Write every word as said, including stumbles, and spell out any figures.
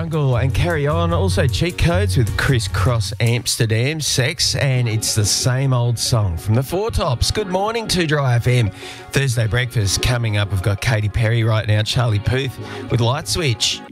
Jungle and Carry On. Also Cheat Codes with Criss Cross Amsterdam, Sex, and it's the same old song from the Four Tops. Good morning to Dry F M. Thursday breakfast coming up. We've got Katy Perry right now, Charlie Puth with Light Switch.